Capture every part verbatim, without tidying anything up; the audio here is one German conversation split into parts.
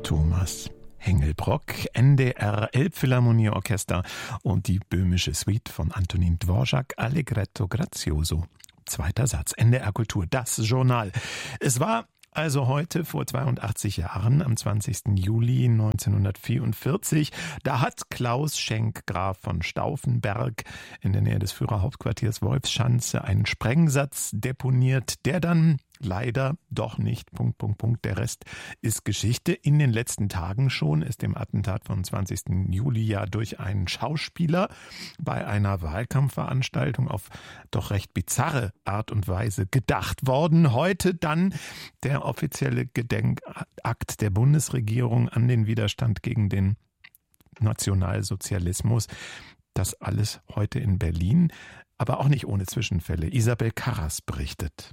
Thomas Hengelbrock, N D R Elbphilharmonieorchester und die böhmische Suite von Antonin Dvorak, Allegretto Grazioso. Zweiter Satz, N D R Kultur, das Journal. Es war also heute vor zweiundachtzig Jahren, am zwanzigsten Juli neunzehnhundertvierundvierzig, da hat Klaus Schenk, Graf von Stauffenberg, in der Nähe des Führerhauptquartiers Wolfschanze einen Sprengsatz deponiert, der dann leider doch nicht, Punkt, Punkt, Punkt, der Rest ist Geschichte. In den letzten Tagen schon ist dem Attentat vom zwanzigsten Juli ja durch einen Schauspieler bei einer Wahlkampfveranstaltung auf doch recht bizarre Art und Weise gedacht worden. Heute dann der offizielle Gedenkakt der Bundesregierung an den Widerstand gegen den Nationalsozialismus. Das alles heute in Berlin, aber auch nicht ohne Zwischenfälle. Isabel Karras berichtet.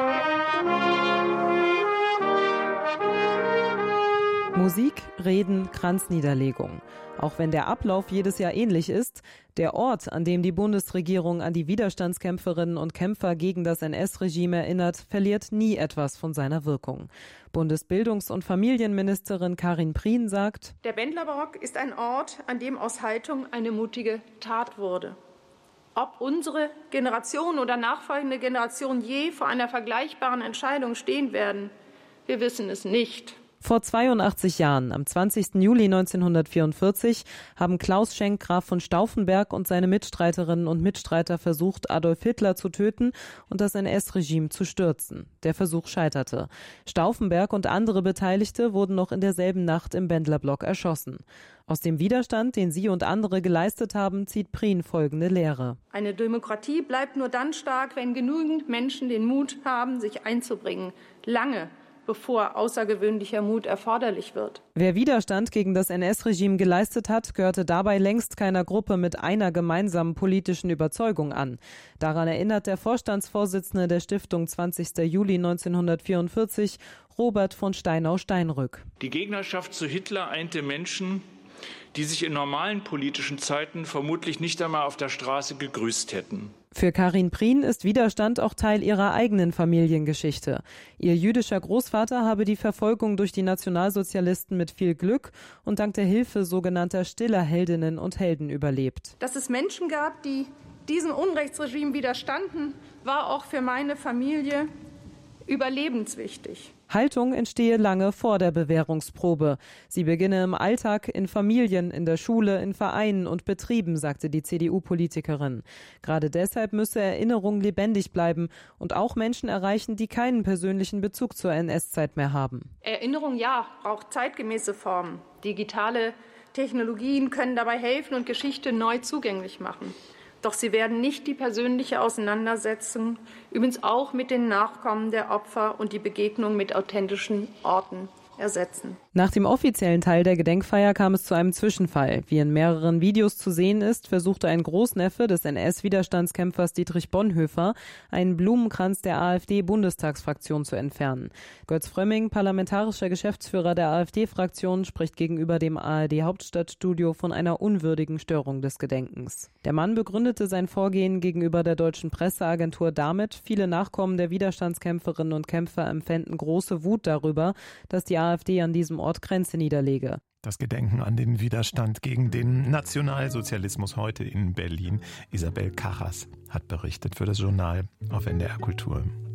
Musik, Reden, Kranzniederlegung. Auch wenn der Ablauf jedes Jahr ähnlich ist, der Ort, an dem die Bundesregierung an die Widerstandskämpferinnen und Kämpfer gegen das N S-Regime erinnert, verliert nie etwas von seiner Wirkung. Bundesbildungs- und Familienministerin Karin Prien sagt: Der Bendlerbarock ist ein Ort, an dem aus Haltung eine mutige Tat wurde. Ob unsere Generation oder nachfolgende Generation je vor einer vergleichbaren Entscheidung stehen werden, wir wissen es nicht. Vor zweiundachtzig Jahren, am zwanzigsten Juli neunzehnhundertvierundvierzig, haben Klaus Schenk, Graf von Stauffenberg und seine Mitstreiterinnen und Mitstreiter versucht, Adolf Hitler zu töten und das N S-Regime zu stürzen. Der Versuch scheiterte. Stauffenberg und andere Beteiligte wurden noch in derselben Nacht im Bendlerblock erschossen. Aus dem Widerstand, den sie und andere geleistet haben, zieht Prien folgende Lehre. Eine Demokratie bleibt nur dann stark, wenn genügend Menschen den Mut haben, sich einzubringen. Lange bevor außergewöhnlicher Mut erforderlich wird. Wer Widerstand gegen das N S-Regime geleistet hat, gehörte dabei längst keiner Gruppe mit einer gemeinsamen politischen Überzeugung an. Daran erinnert der Vorstandsvorsitzende der Stiftung zwanzigsten Juli neunzehnhundertvierundvierzig, Robert von Steinau-Steinrück. Die Gegnerschaft zu Hitler einte Menschen, die sich in normalen politischen Zeiten vermutlich nicht einmal auf der Straße gegrüßt hätten. Für Karin Prien ist Widerstand auch Teil ihrer eigenen Familiengeschichte. Ihr jüdischer Großvater habe die Verfolgung durch die Nationalsozialisten mit viel Glück und dank der Hilfe sogenannter stiller Heldinnen und Helden überlebt. Dass es Menschen gab, die diesem Unrechtsregime widerstanden, war auch für meine Familie überlebenswichtig. Haltung entstehe lange vor der Bewährungsprobe. Sie beginne im Alltag, in Familien, in der Schule, in Vereinen und Betrieben, sagte die C D U-Politikerin. Gerade deshalb müsse Erinnerung lebendig bleiben und auch Menschen erreichen, die keinen persönlichen Bezug zur N S-Zeit mehr haben. Erinnerung, ja, braucht zeitgemäße Formen. Digitale Technologien können dabei helfen und Geschichte neu zugänglich machen. Doch sie werden nicht die persönliche Auseinandersetzung, übrigens auch mit den Nachkommen der Opfer und die Begegnung mit authentischen Orten ersetzen. Nach dem offiziellen Teil der Gedenkfeier kam es zu einem Zwischenfall. Wie in mehreren Videos zu sehen ist, versuchte ein Großneffe des N S-Widerstandskämpfers Dietrich Bonhoeffer, einen Blumenkranz der AfD-Bundestagsfraktion zu entfernen. Götz Frömming, parlamentarischer Geschäftsführer der AfD-Fraktion, spricht gegenüber dem A R D-Hauptstadtstudio von einer unwürdigen Störung des Gedenkens. Der Mann begründete sein Vorgehen gegenüber der deutschen Presseagentur damit, viele Nachkommen der Widerstandskämpferinnen und Kämpfer empfänden große Wut darüber, dass die AfD an diesem Ort Grenze niederlege. Das Gedenken an den Widerstand gegen den Nationalsozialismus heute in Berlin. Isabel Karras hat berichtet für das Journal auf N D R Kultur.